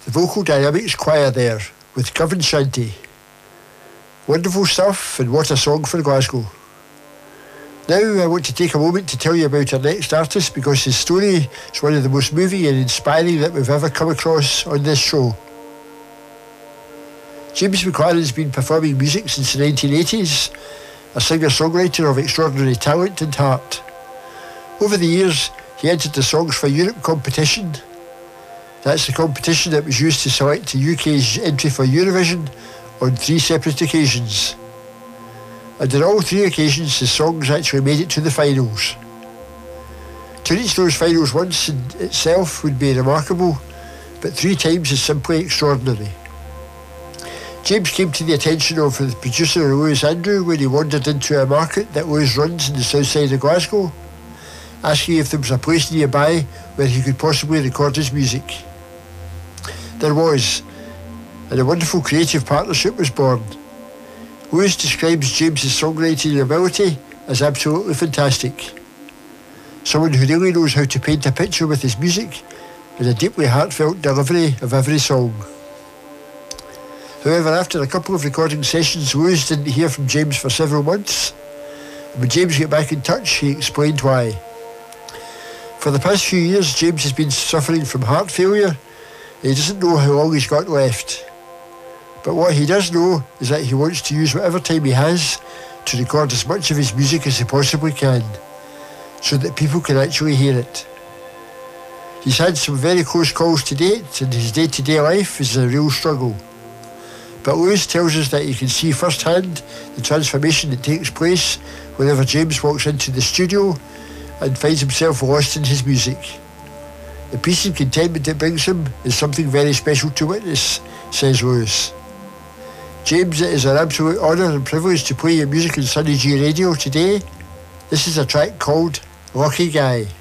the Vocal Dynamics Choir there with Govan Shanty. Wonderful stuff, and what a song for Glasgow. Now I want to take a moment to tell you about our next artist, because his story is one of the most moving and inspiring that we've ever come across on this show. James McLaren has been performing music since the 1980s, a singer-songwriter of extraordinary talent and heart. Over the years, he entered the Songs for Europe competition. That's the competition that was used to select the UK's entry for Eurovision on 3 separate occasions. And on all 3 occasions, his songs actually made it to the finals. To reach those finals once in itself would be remarkable, but 3 times is simply extraordinary. James came to the attention of the producer Lewis Andrew when he wandered into a market that Lewis runs in the south side of Glasgow, asking if there was a place nearby where he could possibly record his music. There was, and a wonderful creative partnership was born. Lewis describes James's songwriting ability as absolutely fantastic. Someone who really knows how to paint a picture with his music and a deeply heartfelt delivery of every song. However, after a couple of recording sessions, Lewis didn't hear from James for several months. And when James got back in touch, he explained why. For the past few years, James has been suffering from heart failure, and he doesn't know how long he's got left. But what he does know is that he wants to use whatever time he has to record as much of his music as he possibly can, so that people can actually hear it. He's had some very close calls to date, and his day-to-day life is a real struggle. But Lewis tells us that he can see firsthand the transformation that takes place whenever James walks into the studio and finds himself lost in his music. The peace and contentment it brings him is something very special to witness, says Lewis. James, it is an absolute honour and privilege to play your music on Sunny G Radio today. This is a track called Lucky Guy.